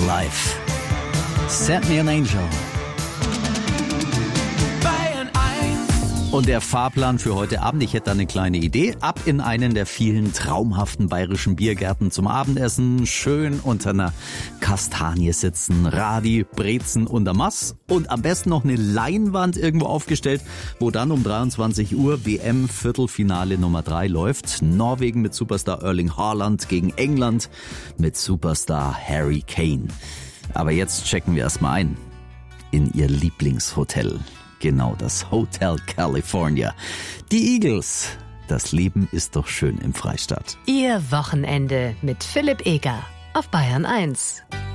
Life. Send me an angel. Und der Fahrplan für heute Abend, ich hätte da eine kleine Idee. Ab in einen der vielen traumhaften bayerischen Biergärten zum Abendessen. Schön unter einer Kastanie sitzen, Radi, Brezen und Mass. Und am besten noch eine Leinwand irgendwo aufgestellt, wo dann um 23 Uhr WM-Viertelfinale Nummer 3 läuft. Norwegen mit Superstar Erling Haaland gegen England mit Superstar Harry Kane. Aber jetzt checken wir erstmal ein in ihr Lieblingshotel. Genau, das Hotel California. Die Eagles. Das Leben ist doch schön im Freistaat. Ihr Wochenende mit Philipp Eger auf Bayern 1.